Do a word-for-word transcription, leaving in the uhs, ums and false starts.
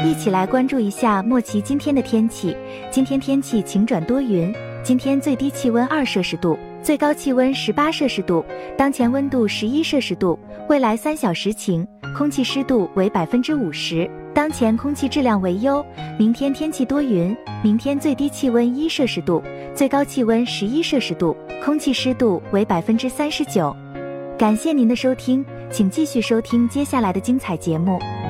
一起来关注一下莫奇今天的天气。今天天气晴转多云，今天最低气温二摄氏度，最高气温十八摄氏度，当前温度十一摄氏度，未来三小时晴，空气湿度为百分之五十，当前空气质量为优。明天天气多云，明天最低气温一摄氏度，最高气温十一摄氏度，空气湿度为百分之三十九。感谢您的收听，请继续收听接下来的精彩节目。